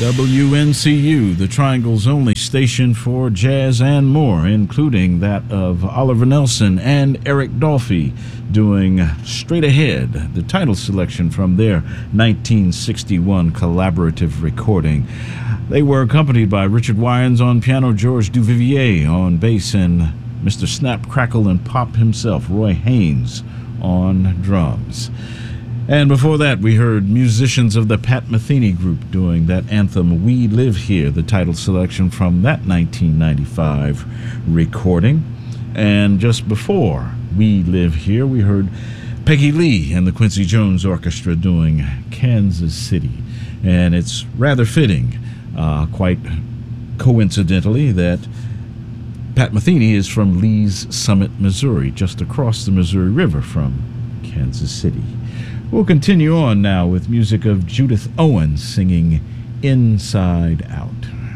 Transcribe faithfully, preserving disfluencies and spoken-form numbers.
W N C U, the Triangle's only station for jazz and more, including that of Oliver Nelson and Eric Dolphy, doing Straight Ahead, the title selection from their nineteen sixty-one collaborative recording. They were accompanied by Richard Wyans on piano, George Duvivier on bass, and Mister Snap, Crackle, and Pop himself, Roy Haynes, on drums. And before that, we heard musicians of the Pat Metheny Group doing that anthem, We Live Here, the title selection from that nineteen ninety-five recording. And just before We Live Here, we heard Peggy Lee and the Quincy Jones Orchestra doing Kansas City. And it's rather fitting, uh, quite coincidentally, that Pat Metheny is from Lee's Summit, Missouri, just across the Missouri River from Kansas City. We'll continue on now with music of Judith Owens singing Inside Out.